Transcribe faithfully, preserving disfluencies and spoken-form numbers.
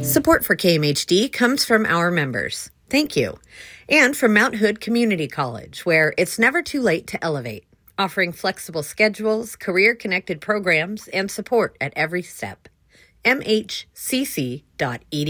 Support for K M H D comes from our members. Thank you. And from Mount Hood Community College, where it's never too late to elevate, offering flexible schedules, career-connected programs, and support at every step. m h c c dot e d u